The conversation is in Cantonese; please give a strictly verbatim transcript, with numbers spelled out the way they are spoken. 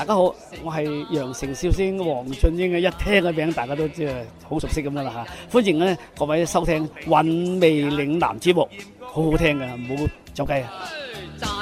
家好，我係羊城笑星黃俊英嘅，一聽個名大家都即係好熟悉咁樣啦嚇。歡迎咧各位收聽韻味嶺南節目，好好聽嘅，唔好走雞啊！